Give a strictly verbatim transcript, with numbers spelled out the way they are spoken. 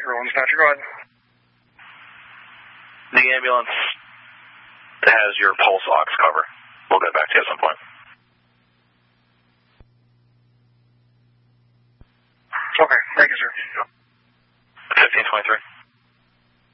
Rowan Dispatcher, go ahead. The ambulance has your pulse ox cover. We'll get back to you at some point. Okay, thank you, sir. fifteen twenty-three.